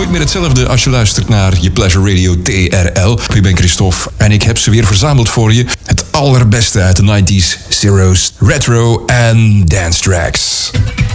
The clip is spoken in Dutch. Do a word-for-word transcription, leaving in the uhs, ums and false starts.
niet meer hetzelfde als je luistert naar je Pleasure Radio T R L. Ik ben Christophe en ik heb ze weer verzameld voor je. Het allerbeste uit de nineties, zero's, retro en dance tracks.